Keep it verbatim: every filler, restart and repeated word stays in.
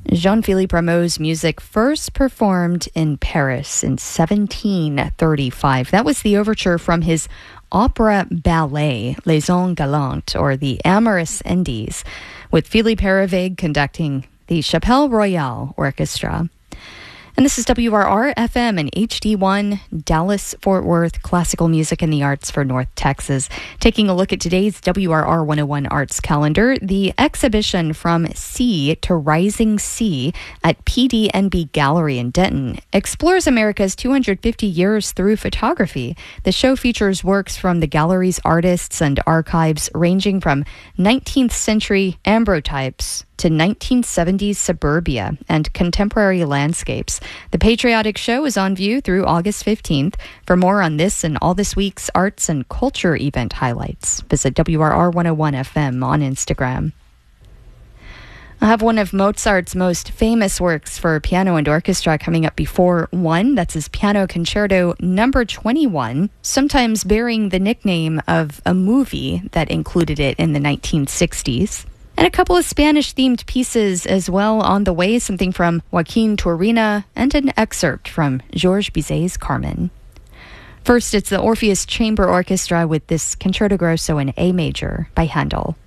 Jean-Philippe Rameau's music first performed in Paris in seventeen thirty-five. That was the overture from his opera ballet, Les Ans Galants, or the Amorous Endies, with Philippe Herivig conducting the Chapelle Royale Orchestra. And this is W R R F M and H D one, Dallas-Fort Worth, classical music and the arts for North Texas. Taking a look at today's W R R one oh one Arts calendar, the exhibition From Sea to Rising Sea at P D N B Gallery in Denton explores America's two hundred fifty years through photography. The show features works from the gallery's artists and archives ranging from nineteenth century ambrotypes to nineteen seventies suburbia and contemporary landscapes. The Patriotic Show is on view through August fifteenth. For more on this and all this week's arts and culture event highlights, visit W R R one oh one F M on Instagram. I have one of Mozart's most famous works for piano and orchestra coming up before one. That's his Piano Concerto number twenty-one, sometimes bearing the nickname of a movie that included it in the nineteen sixties. And a couple of Spanish-themed pieces as well on the way, something from Joaquin Turina and an excerpt from Georges Bizet's Carmen. First, it's the Orpheus Chamber Orchestra with this Concerto Grosso in A major by Handel.